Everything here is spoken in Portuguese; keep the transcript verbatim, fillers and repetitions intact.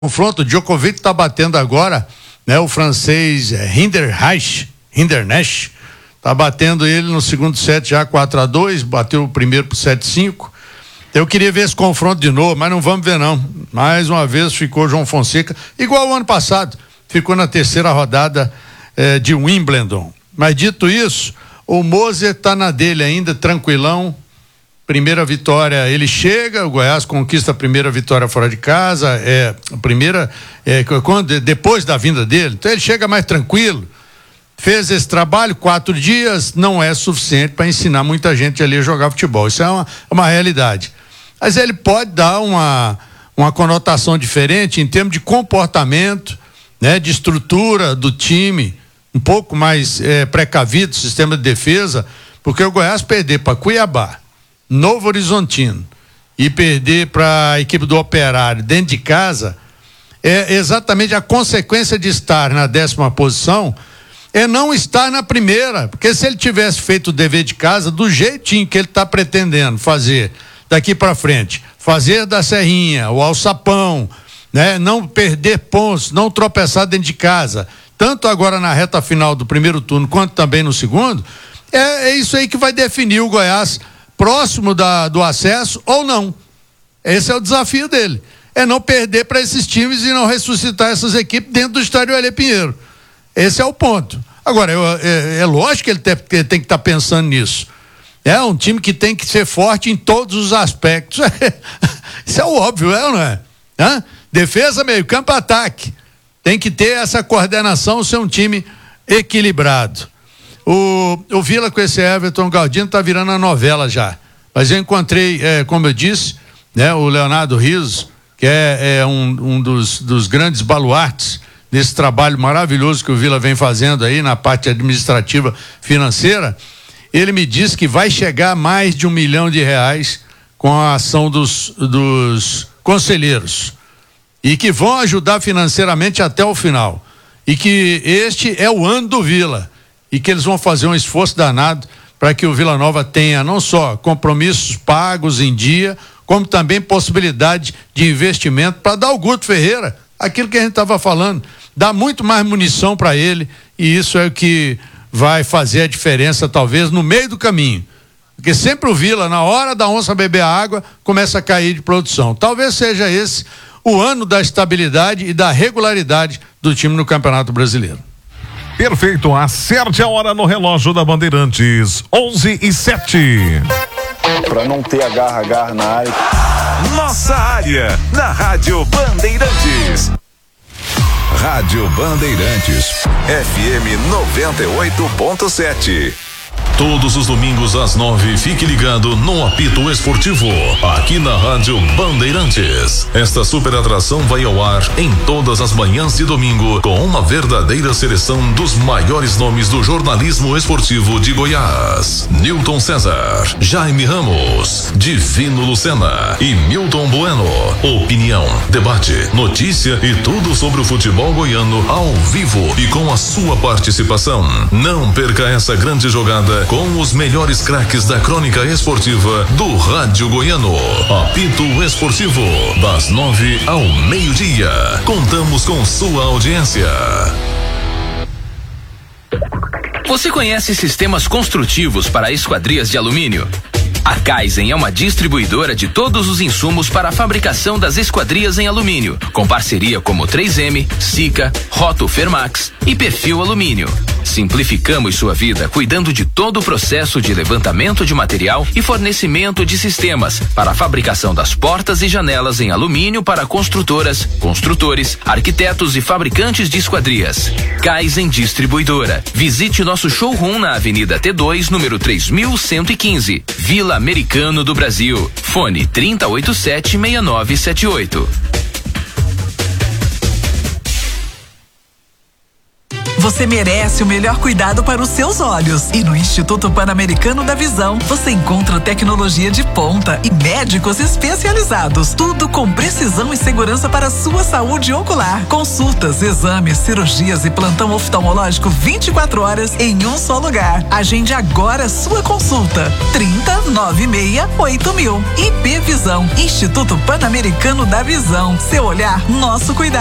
confronto. O Djokovic está batendo agora, né, o francês Rinderknecht, Rinderknecht, tá batendo ele no segundo set já quatro a dois, bateu o primeiro por sete a cinco. Eu queria ver esse confronto de novo, mas não vamos ver não. Mais uma vez ficou João Fonseca, igual o ano passado, ficou na terceira rodada eh, de Wimbledon. Mas dito isso, o Moser tá na dele ainda, tranquilão. Primeira vitória, ele chega, o Goiás conquista a primeira vitória fora de casa, é a primeira, é, quando, depois da vinda dele, então ele chega mais tranquilo, fez esse trabalho, quatro dias, não é suficiente para ensinar muita gente ali a jogar futebol, isso é uma, uma realidade, mas ele pode dar uma, uma conotação diferente em termos de comportamento, né, de estrutura do time, um pouco mais é, precavido, sistema de defesa, porque o Goiás perder para Cuiabá, Novo Horizontino e perder para a equipe do Operário dentro de casa é exatamente a consequência de estar na décima posição, é não estar na primeira, porque se ele tivesse feito o dever de casa do jeitinho que ele está pretendendo fazer daqui para frente, fazer da Serrinha, o alçapão, né, não perder pontos, não tropeçar dentro de casa, tanto agora na reta final do primeiro turno quanto também no segundo, é, é isso aí que vai definir o Goiás próximo da, do acesso ou não. Esse é o desafio dele, é não perder para esses times e não ressuscitar essas equipes dentro do estádio Hélio Pinheiro. Esse é o ponto. Agora, eu, é, é lógico que ele tem, que, tem que estar tá pensando nisso. É um time que tem que ser forte em todos os aspectos. Isso é o óbvio, é ou não é? Hã? Defesa, meio campo, ataque. Tem que ter essa coordenação, ser um time equilibrado. O, o Vila com esse Everton Galdino tá virando a novela já, mas eu encontrei, é, como eu disse, né, o Leonardo Rizzo, que é, é um, um dos, dos grandes baluartes desse trabalho maravilhoso que o Vila vem fazendo aí na parte administrativa financeira. Ele me disse que vai chegar a mais de um milhão de reais com a ação dos, dos conselheiros e que vão ajudar financeiramente até o final, e que este é o ano do Vila e que eles vão fazer um esforço danado para que o Vila Nova tenha não só compromissos pagos em dia, como também possibilidade de investimento para dar ao Guto Ferreira aquilo que a gente estava falando, dar muito mais munição para ele, e isso é o que vai fazer a diferença talvez no meio do caminho, porque sempre o Vila, na hora da onça beber a água, começa a cair de produção. Talvez seja esse o ano da estabilidade e da regularidade do time no Campeonato Brasileiro. Perfeito, acerte a hora no relógio da Bandeirantes, onze e sete. Para não ter agarra, agarra na área. Nossa área, na Rádio Bandeirantes. Rádio Bandeirantes, F M noventa e oito ponto sete. Todos os domingos às nove, fique ligado no Apito Esportivo, aqui na Rádio Bandeirantes. Esta super atração vai ao ar em todas as manhãs de domingo, com uma verdadeira seleção dos maiores nomes do jornalismo esportivo de Goiás: Newton César, Jaime Ramos, Divino Lucena e Milton Bueno. Opinião, debate, notícia e tudo sobre o futebol goiano ao vivo e com a sua participação. Não perca essa grande jogada com os melhores craques da crônica esportiva do Rádio Goiano. Apito Esportivo, das nove ao meio-dia. Contamos com sua audiência. Você conhece sistemas construtivos para esquadrias de alumínio? A Kaizen é uma distribuidora de todos os insumos para a fabricação das esquadrias em alumínio, com parceria como três M, Sika, Roto Fermax e Perfil Alumínio. Simplificamos sua vida cuidando de todo o processo de levantamento de material e fornecimento de sistemas para a fabricação das portas e janelas em alumínio para construtoras, construtores, arquitetos e fabricantes de esquadrias. Kaizen Distribuidora. Visite nosso showroom na Avenida T dois, número três mil cento e quinze, Vila Americano do Brasil. Fone trinta e oito sete, seis nove sete oito. Você merece o melhor cuidado para os seus olhos. E no Instituto Pan-Americano da Visão, você encontra tecnologia de ponta e médicos especializados. Tudo com precisão e segurança para a sua saúde ocular. Consultas, exames, cirurgias e plantão oftalmológico vinte e quatro horas em um só lugar. Agende agora sua consulta. trinta, noventa e seis, oito mil. I P Visão, Instituto Pan-Americano da Visão. Seu olhar, nosso cuidado.